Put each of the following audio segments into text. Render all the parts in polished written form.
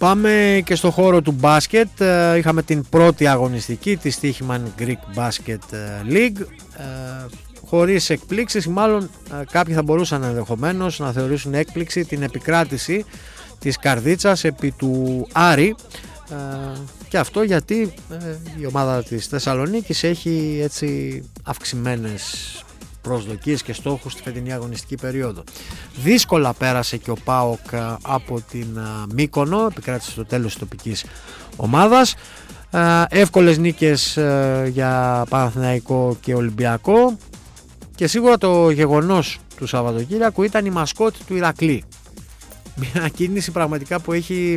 Πάμε και στο χώρο του μπάσκετ. Είχαμε την πρώτη αγωνιστική της Stoichman Greek Basket League. Χωρίς εκπλήξεις, μάλλον κάποιοι θα μπορούσαν ενδεχομένως να θεωρήσουν έκπληξη την επικράτηση της Καρδίτσας επί του Άρη, και αυτό γιατί η ομάδα της Θεσσαλονίκης έχει έτσι αυξημένες προσδοκίες και στόχους στη φετινή αγωνιστική περίοδο. Δύσκολα πέρασε και ο ΠΑΟΚ από την Μύκονο, επικράτησε στο τέλος της τοπικής ομάδας. Εύκολες νίκες για Παναθηναϊκό και Ολυμπιακό, και σίγουρα το γεγονός του Σαββατοκύριακου ήταν η μασκότ του Ηρακλή. Μια κίνηση πραγματικά που έχει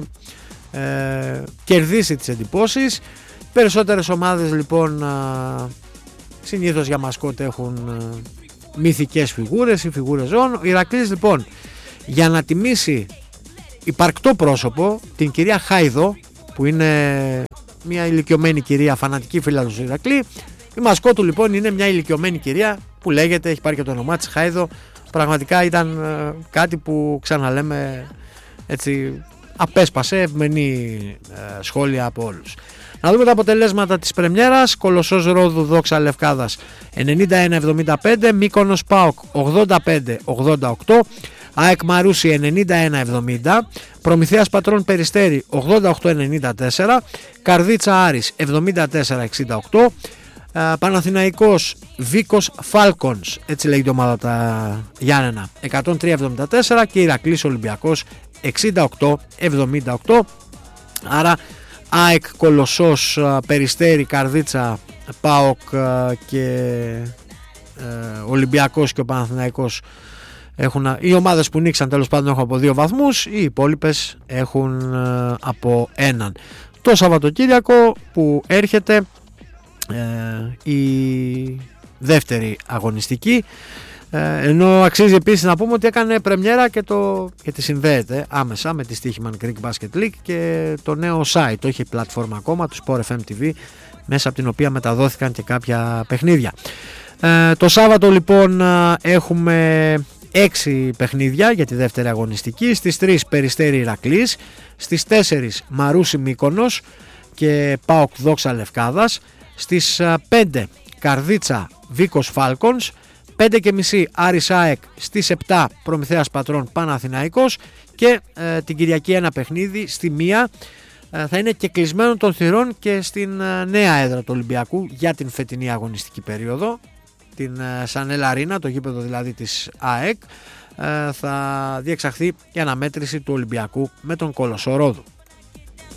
κερδίσει τις εντυπώσεις. Περισσότερες ομάδες λοιπόν συνήθως για μασκότ έχουν μυθικές φιγούρες ή φιγούρες ζώων. Ο Ηρακλής λοιπόν, για να τιμήσει υπαρκτό πρόσωπο, την κυρία Χάιδο, που είναι μια ηλικιωμένη κυρία, φανατική φίλα του Ηρακλή, η μασκότ του λοιπόν είναι μια ηλικιωμένη κυρία που λέγεται, έχει πάρει και το όνομά της, Χάιδο. Πραγματικά ήταν κάτι που, ξαναλέμε, έτσι απέσπασε ευμενή σχόλια από όλους. Να δούμε τα αποτελέσματα της πρεμιέρας. Κολοσσός Ρόδου Δόξα Λευκάδας 91-75, Μύκονος ΠΑΟΚ 85-88, ΑΕΚ Μαρούσι 91-70, Προμηθέας Πατρών Περιστέρι 88-94, Καρδίτσα Άρης 74-68, Παναθηναϊκός Βίκος Φάλκονς, έτσι λέγει η ομάδα τα Γιάννενα, 103-74, και Ηρακλής Ολυμπιακός 68-78. Άρα ΑΕΚ, Κολοσσός, Περιστέρι, Καρδίτσα, ΠΑΟΚ και Ολυμπιακός και ο Παναθηναϊκός έχουν, οι ομάδες που νίξαν τέλος πάντων έχουν από 2 βαθμούς, οι υπόλοιπες έχουν από 1. Το Σαββατοκύριακο που έρχεται η δεύτερη αγωνιστική, ενώ αξίζει επίσης να πούμε ότι έκανε πρεμιέρα και τη συνδέεται άμεσα με τη Stoichman Greek Basket League και το νέο site, το έχει πλατφόρμα ακόμα, του Sport FM TV, μέσα από την οποία μεταδόθηκαν και κάποια παιχνίδια. Το Σάββατο λοιπόν έχουμε 6 παιχνίδια για τη δεύτερη αγωνιστική. Στις 3 Περιστέρι Ηρακλής, στις 4 Μαρούσι Μύκονος και ΠΑΟΚ Δόξα Λευκάδας, στις 5 Καρδίτσα Βίκος Φάλκονς, 5.30 Άρης ΑΕΚ, στις 7 Προμηθέας Πατρών Παναθηναϊκός, και την Κυριακή ένα παιχνίδι στη 1 θα είναι και κλεισμένο των θυρών και στην νέα έδρα του Ολυμπιακού για την φετινή αγωνιστική περίοδο, την Σανέλα Αρίνα, το γήπεδο δηλαδή της ΑΕΚ, θα διεξαχθεί η αναμέτρηση του Ολυμπιακού με τον Κολοσσό Ρόδου.